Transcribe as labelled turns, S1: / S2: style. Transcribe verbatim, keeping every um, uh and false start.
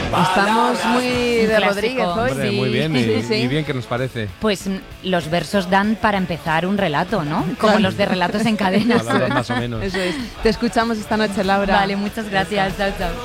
S1: Estamos muy de
S2: clásico.
S1: Rodríguez hoy.
S3: Hombre,
S2: Sí.
S3: muy bien, y,
S1: Sí, sí.
S3: y bien que nos parece.
S2: Pues mm, los versos dan para empezar un relato, ¿no? Como
S1: Claro.
S2: los de Relatos en Cadena.
S3: Palabras más o menos.
S1: Eso es. Te escuchamos esta noche, Laura.
S2: Vale, muchas gracias. Chao, chao.